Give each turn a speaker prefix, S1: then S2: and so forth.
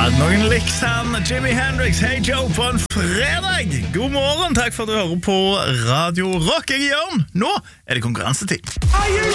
S1: Noen liksan, Jimi Hendrix, Hey Joe på en fredag. God morgen, takk for at du hører på Radio Rock. Jeg er Jørn. Nå er det konkurransetid.
S2: Are you